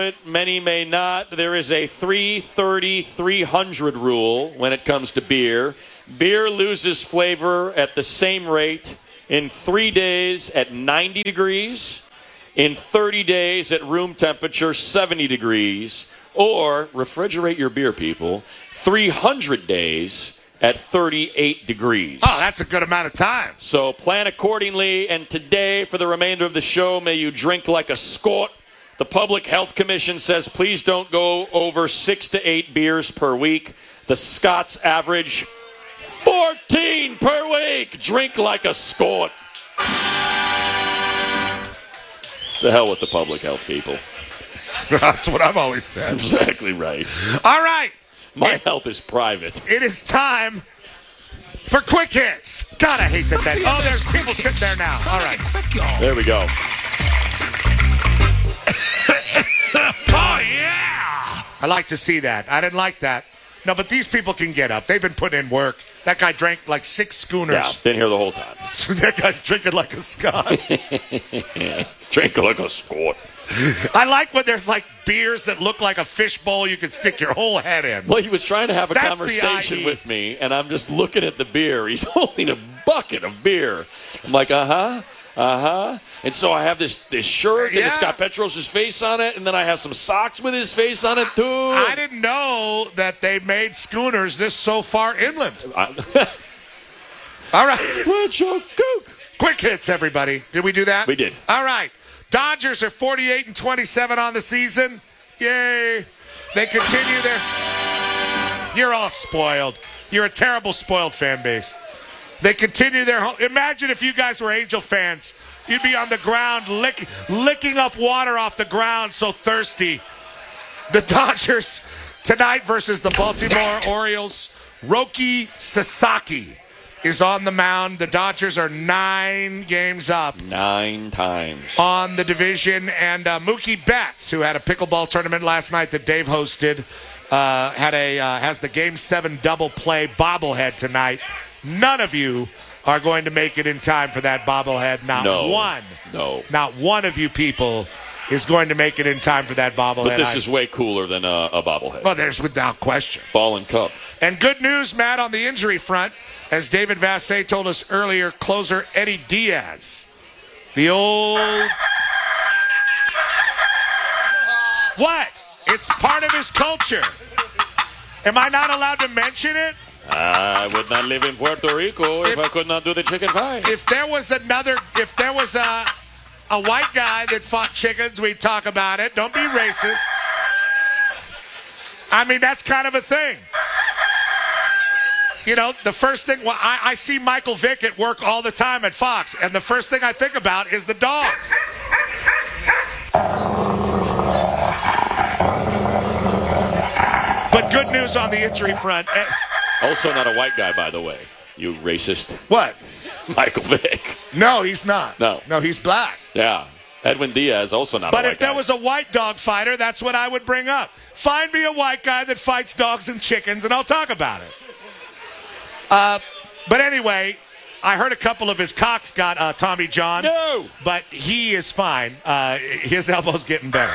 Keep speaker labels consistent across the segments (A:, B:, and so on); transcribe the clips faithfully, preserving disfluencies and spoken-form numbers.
A: Many may not. There is a three thirty, three hundred rule when it comes to beer. Beer loses flavor at the same rate in three days at ninety degrees, in thirty days at room temperature, seventy degrees, or refrigerate your beer, people, three hundred days at thirty-eight degrees.
B: Oh, that's a good amount of time.
A: So plan accordingly, and today, for the remainder of the show, may you drink like a Scot. The Public Health Commission says please don't go over six to eight beers per week. The Scots average fourteen per week. Drink like a Scot. The hell with the public health people.
B: That's what I've always said.
A: Exactly right.
B: All right.
A: My
B: it,
A: health is private.
B: It is time for Quick Hits. God, I hate that. that oh, there's people sitting there now. All right.
A: There we go.
B: Oh, yeah! I like to see that. I didn't like that. No, but these people can get up. They've been putting in work. That guy drank like six schooners.
A: Yeah, been here the whole time.
B: That guy's drinking like a Scot.
A: Drinking like a Scot.
B: I like when there's like beers that look like a fishbowl you could stick your whole head in.
A: Well, he was trying to have a
B: That's
A: conversation with me, and I'm just looking at the beer. He's holding a bucket of beer. I'm like, uh-huh. Uh-huh. And so I have this, this shirt,
B: yeah.
A: and it's got Petros' face on it, and then I have some socks with his face on it, too.
B: I didn't know that they made schooners this so far inland.
A: I,
B: All right.
A: What's your kook?
B: Quick Hits, everybody. Did we do that?
A: We did.
B: All right. Dodgers are forty-eight and twenty-seven on the season. Yay. They continue their... You're all spoiled. You're a terrible spoiled fan base. They continue their... Imagine if you guys were Angel fans. You'd be on the ground lick, licking up water off the ground, so thirsty. The Dodgers tonight versus the Baltimore Orioles. Roki Sasaki is on the mound. The Dodgers are nine games up.
A: Nine times.
B: On the division. And uh, Mookie Betts, who had a pickleball tournament last night that Dave hosted, uh, had a uh, has the Game seven double play bobblehead tonight. None of you are going to make it in time for that bobblehead. Not
A: no,
B: one.
A: No.
B: Not one of you people is going to make it in time for that bobblehead.
A: But this
B: I,
A: is way cooler than a, a bobblehead.
B: Well, there's without question.
A: Ball and cup.
B: And good news, Matt, on the injury front. As David Vassay told us earlier, closer Eddie Diaz. The old... What? It's part of his culture. Am I not allowed to mention it?
A: I would not live in Puerto Rico if, if I could not do the chicken pie.
B: If there was another, if there was a a white guy that fought chickens, we'd talk about it. Don't be racist. I mean, that's kind of a thing. You know, the first thing, well, I, I see Michael Vick at work all the time at Fox, and the first thing I think about is the dog. But good news on the injury front.
A: Also not a white guy, by the way. You racist.
B: What?
A: Michael Vick.
B: No, he's not.
A: No.
B: No, he's black.
A: Yeah. Edwin Diaz, also not
B: but
A: a white guy.
B: But if there was a white dog fighter, that's what I would bring up. Find me a white guy that fights dogs and chickens, and I'll talk about it. Uh, but anyway, I heard a couple of his cocks got uh, Tommy John.
A: No.
B: But he is fine. Uh, his elbow's getting better.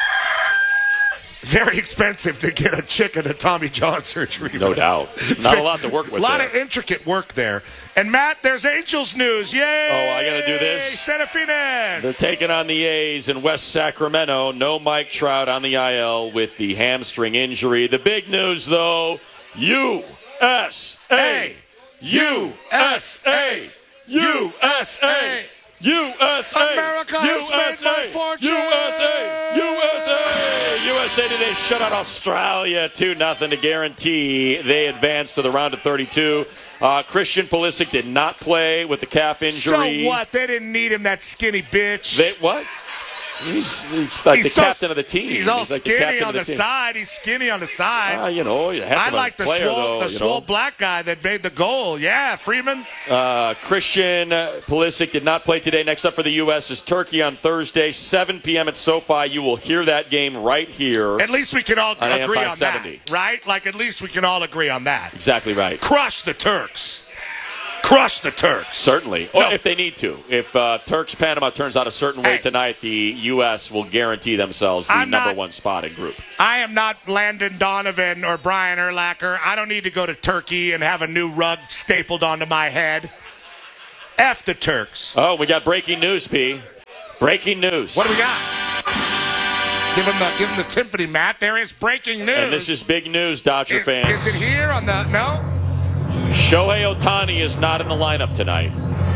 B: Very expensive to get a chicken a Tommy John surgery.
A: No doubt. Not a lot to work with.
B: A lot
A: there.
B: of intricate work there. And Matt, there's Angels news. Yay!
A: Oh, I got to do this.
B: Serafines.
A: They're taking on the A's in West Sacramento. No Mike Trout on the I L with the hamstring injury. The big news, though, U S A. U S A. U S A. U S A.
B: America has made my fortune.
A: U S A. U S A. U S A today shut out Australia two nothing to guarantee they advance to the round of thirty-two. Uh, Christian Pulisic did not play with the calf injury.
B: So what? They didn't need him, that skinny bitch.
A: They, what? He's, he's like
B: he's
A: the
B: so,
A: captain of the team.
B: He's all
A: he's like
B: skinny
A: the
B: on the,
A: the
B: side. He's skinny on the side.
A: Uh, you know, you have
B: I
A: to
B: like the
A: player,
B: swole,
A: though,
B: the
A: you
B: swole
A: know.
B: black guy that made the goal. Yeah, Freeman.
A: Uh, Christian Pulisic did not play today. Next up for the U S is Turkey on Thursday, seven p.m. at SoFi. You will hear that game right here.
B: At least we can all
A: on
B: agree on that, right? Like, at least we can all agree on that.
A: Exactly right.
B: Crush the Turks. Crush crush the Turks.
A: Certainly.
B: No.
A: Or if they need to. If uh, Turks Panama turns out a certain way
B: Hey.
A: tonight, the U S will guarantee themselves the
B: I'm
A: number
B: not-
A: one spot in group.
B: I am not Landon Donovan or Brian Urlacher. I don't need to go to Turkey and have a new rug stapled onto my head. F the Turks.
A: Oh, we got breaking news, P. Breaking news.
B: What do we got? Give him the give him the timpani, Matt. There is breaking news.
A: And this is big news, Dodger
B: is,
A: fans.
B: is it here on the no?
A: Shohei Ohtani is not in the lineup tonight.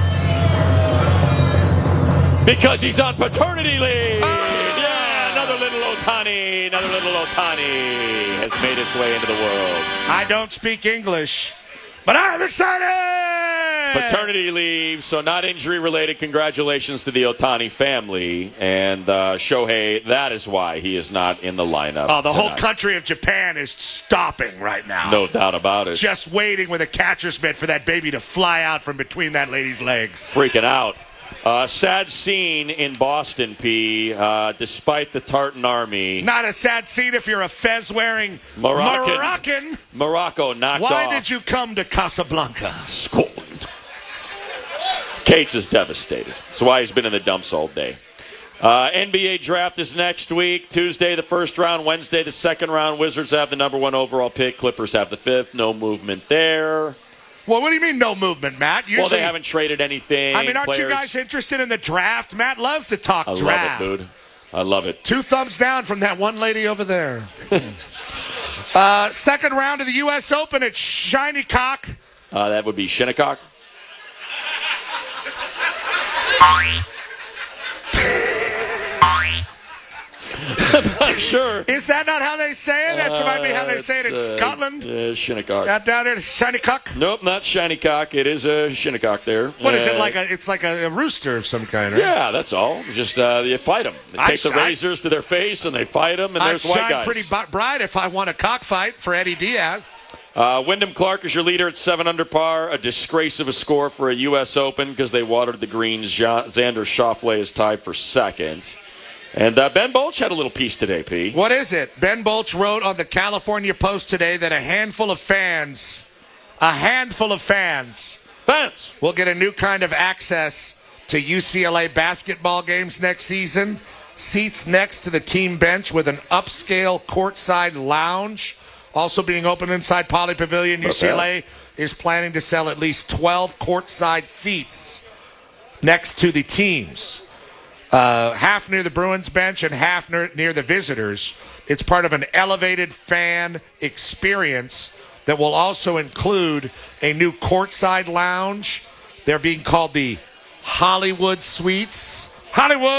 A: Because he's on paternity leave.
B: Oh.
A: Yeah, another little Ohtani, another little Ohtani has made its way into the world.
B: I don't speak English, but I'm excited.
A: Paternity leave, so not injury-related. Congratulations to the Ohtani family. And uh, Shohei, that is why he is not in the lineup.
B: Oh, the whole
A: tonight.
B: country of Japan is stopping right now.
A: No doubt about it.
B: Just waiting with a catcher's mitt for that baby to fly out from between that lady's legs.
A: Freaking out. Uh, sad scene in Boston, P. Uh, despite the Tartan Army,
B: Not a sad scene if you're a fez-wearing
A: Moroccan.
B: Moroccan.
A: Morocco knocked
B: Why
A: off
B: did you come to Casablanca?
A: Scotland. Cates is devastated. That's why he's been in the dumps all day. Uh, N B A draft is next week. Tuesday, the first round. Wednesday, the second round. Wizards have the number one overall pick. Clippers have the fifth. No movement there.
B: Well, what do you mean no movement, Matt? Usually,
A: Well, they haven't traded anything.
B: I mean, aren't
A: Players-
B: you guys interested in the draft? Matt loves to talk
A: I
B: draft.
A: love it, dude. I love it.
B: Two thumbs down from that one lady over there. uh, second round of the U S Open at Shiny Cock.
A: Uh, that would be Shinnecock. I'm sure.
B: Is that not how they say it? That might be how they say it in
A: Uh,
B: Scotland.
A: Uh, Shinnecock.
B: Out down there at Shiny Cock.
A: Nope, not Shinycock. It is a Shinnecock there.
B: What is it
A: Uh,
B: like? A, it's like a, a rooster of some kind, right?
A: Yeah, that's all. Just uh, you fight them. They
B: I
A: take the
B: sh- I-
A: razors to their face and they fight them, and
B: I'd
A: there's white
B: shine
A: guys.
B: pretty b- bright if I won a cockfight for Eddie Diaz.
A: Uh, Wyndham Clark is your leader at seven under par. A disgrace of a score for a U S Open because they watered the greens. Ja- Xander Schauffele is tied for second. And uh, Ben Bolch had a little piece today, P.
B: What is it? Ben Bolch wrote on the California Post today that a handful of fans, a handful of fans,
A: Fans.
B: will get a new kind of access to U C L A basketball games next season. Seats next to the team bench with an upscale courtside lounge. Also being open inside Poly Pavilion, U C L A is planning to sell at least twelve courtside seats next to the teams. Uh, half near the Bruins bench and half near, near the visitors. It's part of an elevated fan experience that will also include a new courtside lounge. They're being called the Hollywood Suites. Hollywood!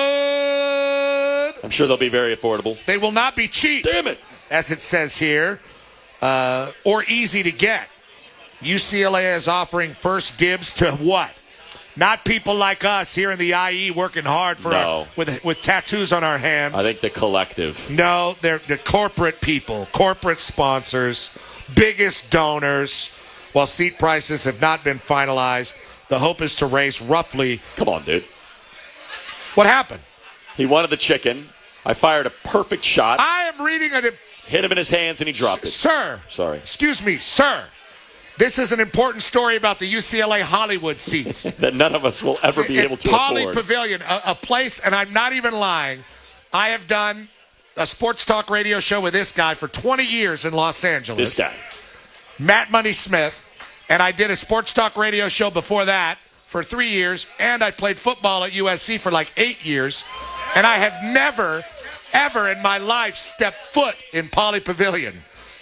A: I'm sure they'll be very affordable.
B: They will not be cheap,
A: Damn it.
B: as it says here, uh, or easy to get. U C L A is offering first dibs to what? Not people like us here in the I E working hard for
A: No.
B: our, with with tattoos on our hands.
A: I think the collective.
B: No, they're the corporate people, corporate sponsors, biggest donors. While seat prices have not been finalized, the hope is to raise roughly.
A: Come on, dude.
B: What happened?
A: He wanted the chicken. I fired a perfect shot.
B: I am reading a.
A: Hit him in his hands and he dropped it.
B: Sir.
A: Sorry.
B: Excuse me, sir. This is an important story about the U C L A Hollywood seats.
A: That none of us will ever be
B: At
A: able to
B: Poly
A: afford.
B: Pavilion, a, a place, and I'm not even lying. I have done a sports talk radio show with this guy for twenty years in Los Angeles.
A: This guy.
B: Matt Money Smith, and I did a sports talk radio show before that for three years, and I played football at U S C for like eight years, and I have never, ever in my life stepped foot in Poly Pavilion.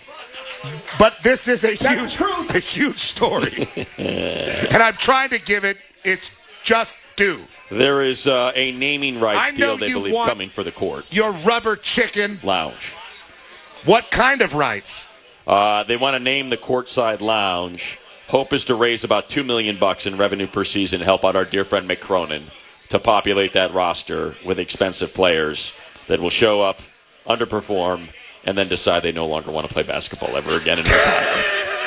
B: But this is a huge, a huge story, and I'm trying to give it its just due.
A: There is uh, a naming rights
B: I know
A: deal they
B: you
A: believe
B: want-
A: coming for the court.
B: Your rubber chicken.
A: Lounge.
B: What kind of rights?
A: Uh, they want to name the courtside lounge. Hope is to raise about two million bucks in revenue per season, help out our dear friend Mick Cronin to populate that roster with expensive players that will show up, underperform, and then decide they no longer want to play basketball ever again and retire.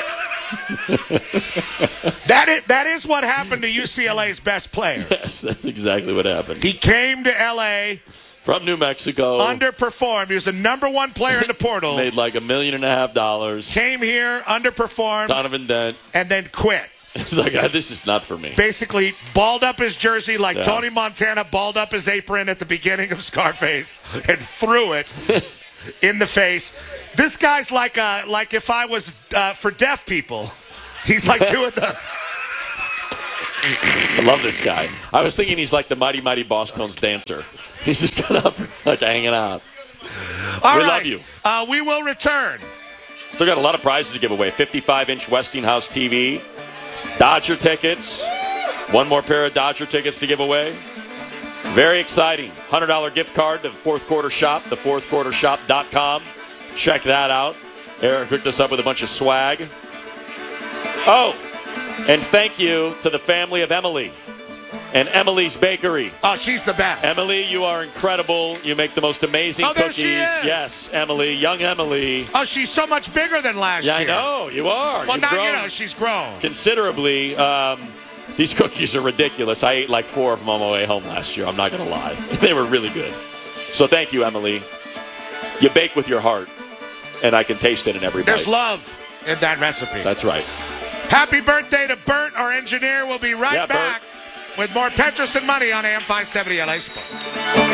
B: That is, that is what happened to U C L A's best player.
A: Yes, that's exactly what happened.
B: He came to L A,
A: From New Mexico.
B: underperformed. He was the number one player in the portal.
A: Made like a million and a half dollars.
B: Came here, underperformed,
A: Donovan Dent.
B: and then quit.
A: It's like, ah, this is not for me.
B: Basically, balled up his jersey like
A: Yeah.
B: Tony Montana balled up his apron at the beginning of Scarface and threw it in the face. This guy's like uh, like if I was uh, for deaf people. He's like doing the.
A: I love this guy. I was thinking he's like the Mighty Mighty Boss Tones dancer. He's just kind of like hanging out.
B: All
A: we
B: right.
A: love you.
B: Uh, we will return.
A: Still got a lot of prizes to give away. fifty-five inch Westinghouse T V, Dodger tickets, one more pair of Dodger tickets to give away. Very exciting. one hundred dollars gift card to the Fourth Quarter Shop, the fourth quarter shop dot com. Check that out. Eric hooked us up with a bunch of swag. Oh, and thank you to the family of Emily and Emily's Bakery.
B: Oh, she's the best.
A: Emily, you are incredible. You make the most amazing
B: Oh, there
A: cookies.
B: she is.
A: Yes, Emily, young Emily.
B: Oh, she's so much bigger than last
A: Yeah, I
B: year.
A: know. You are.
B: Well,
A: You've
B: now you
A: grown
B: know she's grown.
A: considerably. Um, these cookies are ridiculous. I ate like four of them on my way home last year. I'm not going to lie. They were really good. So thank you, Emily. You bake with your heart, and I can taste it in every bite.
B: There's love in that recipe.
A: That's right.
B: Happy birthday to Bert, our engineer. We'll be right
A: Yeah, Bert.
B: back with more Petros and Money on A M five seventy L A Sports.